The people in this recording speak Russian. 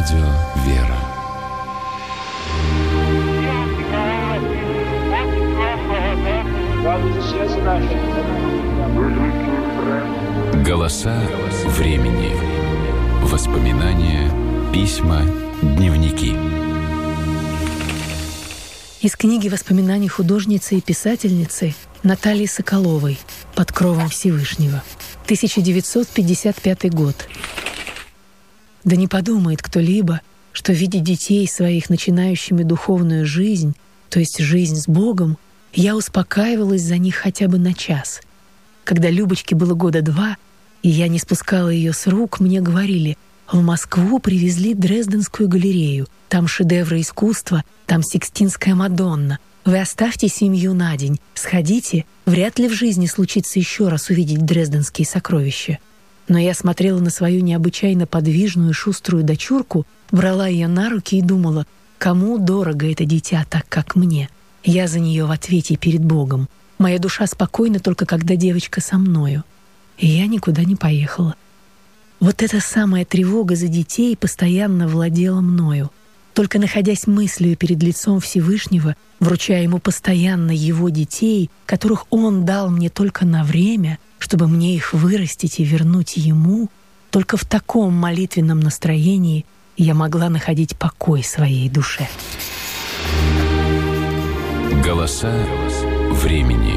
Радио «Вера». Голоса времени. Воспоминания, письма, дневники. Из книги воспоминаний художницы и писательницы Натальи Соколовой «Под кровом Всевышнего», 1955 год. Да не подумает кто-либо, что видя детей своих, начинающими духовную жизнь, то есть жизнь с Богом, я успокаивалась за них хотя бы на час. Когда Любочке было 2 года, и я не спускала ее с рук, мне говорили: в Москву привезли Дрезденскую галерею, там шедевры искусства, там Сикстинская Мадонна. Вы оставьте семью на день, сходите, вряд ли в жизни случится еще раз увидеть дрезденские сокровища. Но я смотрела на свою необычайно подвижную шуструю дочурку, брала ее на руки и думала: кому дорого это дитя так, как мне? Я за нее в ответе перед Богом. Моя душа спокойна только когда девочка со мною. И я никуда не поехала. Вот эта самая тревога за детей постоянно владела мною. Только находясь мыслью перед лицом Всевышнего, вручая ему постоянно его детей, которых он дал мне только на время, чтобы мне их вырастить и вернуть ему, только в таком молитвенном настроении я могла находить покой своей душе. Голоса времени.